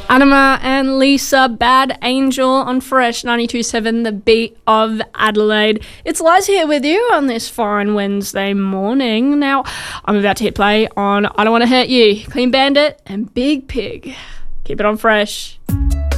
Anima and Lisa, Bad Angel on Fresh 92.7, the beat of Adelaide. It's Liz here with you on this fine Wednesday morning. Now, I'm about to hit play on I Don't Want to Hurt You, Clean Bandit and Big Pig. Keep it on Fresh.